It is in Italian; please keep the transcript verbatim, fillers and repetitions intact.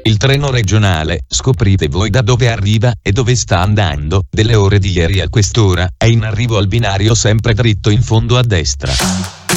Il treno regionale, scoprite voi da dove arriva e dove sta andando, delle ore di ieri a quest'ora, è in arrivo al binario sempre dritto in fondo a destra.